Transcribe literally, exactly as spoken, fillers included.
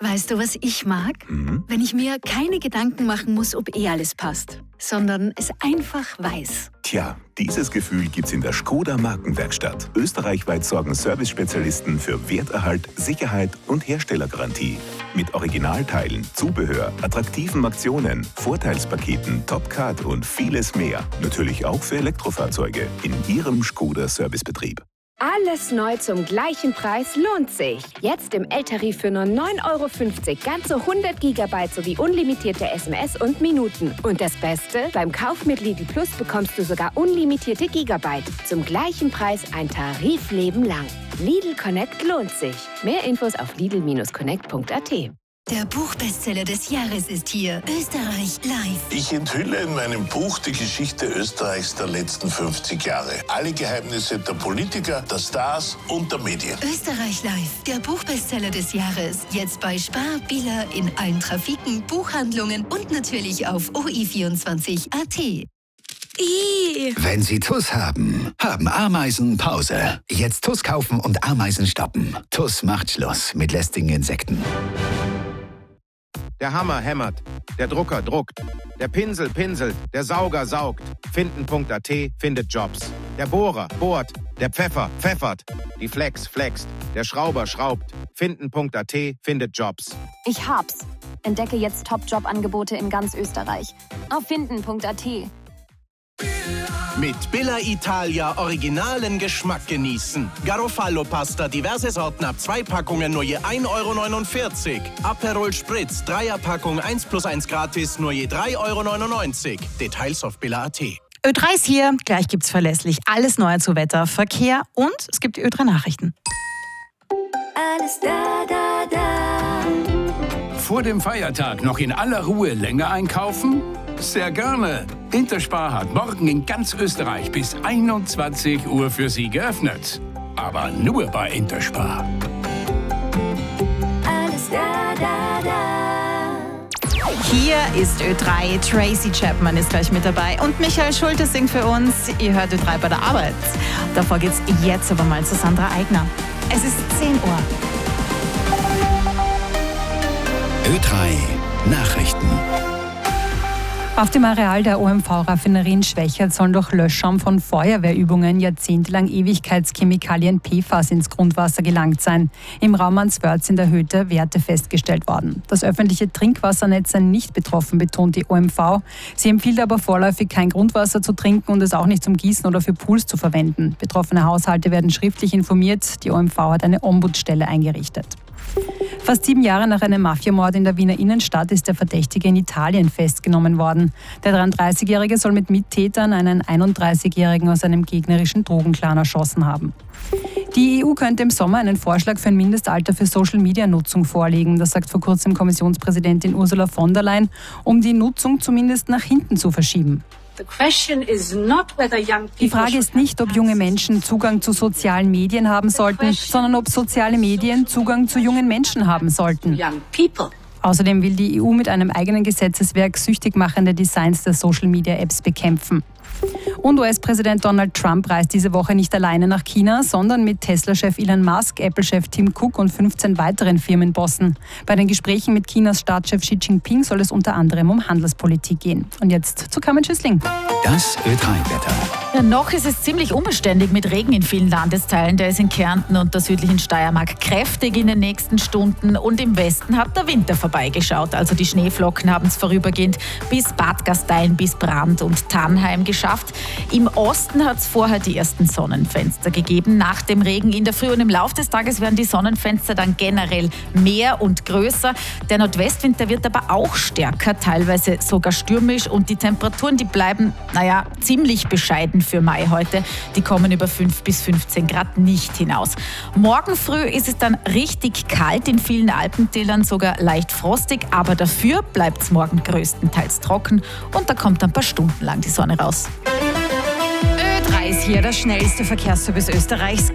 Weißt du, was ich mag? Mhm. Wenn ich mir keine Gedanken machen muss, ob eh alles passt, sondern es einfach weiß. Tja, dieses Gefühl gibt's in der Škoda Markenwerkstatt. Österreichweit sorgen Service-Spezialisten für Werterhalt, Sicherheit und Herstellergarantie. Mit Originalteilen, Zubehör, attraktiven Aktionen, Vorteilspaketen, Top-Card und vieles mehr. Natürlich auch für Elektrofahrzeuge in Ihrem Škoda-Servicebetrieb. Alles neu zum gleichen Preis lohnt sich. Jetzt im L-Tarif für nur neun Euro fünfzig ganze hundert Gigabyte sowie unlimitierte S M S und Minuten. Und das Beste? Beim Kauf mit Lidl Plus bekommst du sogar unlimitierte Gigabyte. Zum gleichen Preis ein Tarifleben lang. Lidl Connect lohnt sich. Mehr Infos auf lidl Bindestrich connect Punkt a t. Der Buchbestseller des Jahres ist hier. Österreich live. Ich enthülle in meinem Buch die Geschichte Österreichs der letzten fünfzig Jahre. Alle Geheimnisse der Politiker, der Stars und der Medien. Österreich live. Der Buchbestseller des Jahres. Jetzt bei Spar, Billa, in allen Trafiken, Buchhandlungen und natürlich auf O I vierundzwanzig Punkt a t. I. Wenn Sie T U S haben, haben Ameisen Pause. Jetzt T U S kaufen und Ameisen stoppen. T U S macht Schluss mit lästigen Insekten. Der Hammer hämmert, der Drucker druckt, der Pinsel pinselt, der Sauger saugt. Finden Punkt a t findet Jobs. Der Bohrer bohrt, der Pfeffer pfeffert, die Flex flext, der Schrauber schraubt. Finden Punkt a t findet Jobs. Ich hab's. Entdecke jetzt Top-Job-Angebote in ganz Österreich. Auf finden Punkt a t. Mit Billa Italia originalen Geschmack genießen. Garofalo-Pasta, diverse Sorten ab zwei Packungen nur je ein Euro neunundvierzig. Aperol Spritz, Dreierpackung eins plus eins gratis nur je drei Euro neunundneunzig. Details auf billa Punkt a t. Ö drei ist hier, gleich gibt's verlässlich alles Neue zu Wetter, Verkehr und es gibt die Ö drei Nachrichten. Alles da, da, da. Vor dem Feiertag noch in aller Ruhe länger einkaufen? Sehr gerne. Interspar hat morgen in ganz Österreich bis einundzwanzig Uhr für Sie geöffnet. Aber nur bei Interspar. Alles da, da, da. Hier ist Ö drei. Tracy Chapman ist gleich mit dabei und Michael Schulte singt für uns. Ihr hört Ö drei bei der Arbeit. Davor geht's jetzt aber mal zu Sandra Eigner. Es ist zehn Uhr. Ö drei Nachrichten. Auf dem Areal der O M V-Raffinerie in Schwechat sollen durch Löschschaum von Feuerwehrübungen jahrzehntelang Ewigkeitschemikalien P F A S ins Grundwasser gelangt sein. Im Raum Answörth sind erhöhte Werte festgestellt worden. Das öffentliche Trinkwassernetz sei nicht betroffen, betont die O M V. Sie empfiehlt aber vorläufig kein Grundwasser zu trinken und es auch nicht zum Gießen oder für Pools zu verwenden. Betroffene Haushalte werden schriftlich informiert. Die O M V hat eine Ombudsstelle eingerichtet. Fast sieben Jahre nach einem Mafiamord in der Wiener Innenstadt ist der Verdächtige in Italien festgenommen worden. Der dreiunddreißigjährige soll mit Mittätern einen einunddreißigjährigen aus einem gegnerischen Drogenclan erschossen haben. Die E U könnte im Sommer einen Vorschlag für ein Mindestalter für Social-Media-Nutzung vorlegen. Das sagt vor kurzem Kommissionspräsidentin Ursula von der Leyen, um die Nutzung zumindest nach hinten zu verschieben. Die Frage ist nicht, ob junge Menschen Zugang zu sozialen Medien haben sollten, sondern ob soziale Medien Zugang zu jungen Menschen haben sollten. Außerdem will die E U mit einem eigenen Gesetzeswerk süchtig machende Designs der Social-Media-Apps bekämpfen. Und U S-Präsident Donald Trump reist diese Woche nicht alleine nach China, sondern mit Tesla-Chef Elon Musk, Apple-Chef Tim Cook und fünfzehn weiteren Firmenbossen. Bei den Gesprächen mit Chinas Staatschef Xi Jinping soll es unter anderem um Handelspolitik gehen. Und jetzt zu Carmen Schüssling. Das Ö drei Wetter. Ja, noch ist es ziemlich unbeständig mit Regen in vielen Landesteilen. Der ist in Kärnten und der südlichen Steiermark kräftig in den nächsten Stunden. Und im Westen hat der Winter vorbeigeschaut. Also die Schneeflocken haben es vorübergehend bis Bad Gastein, bis Brand und Tannheim geschafft. Im Osten hat es vorher die ersten Sonnenfenster gegeben. Nach dem Regen in der Früh und im Laufe des Tages werden die Sonnenfenster dann generell mehr und größer. Der Nordwestwind, der wird aber auch stärker, teilweise sogar stürmisch. Und die Temperaturen, die bleiben, naja, ziemlich bescheiden für Mai heute. Die kommen über fünf bis fünfzehn Grad nicht hinaus. Morgen früh ist es dann richtig kalt, in vielen Alpentälern sogar leicht frostig. Aber dafür bleibt es morgen größtenteils trocken und da kommt ein paar Stunden lang die Sonne raus. Ö drei ist hier, das schnellste Verkehrsservice Österreichs.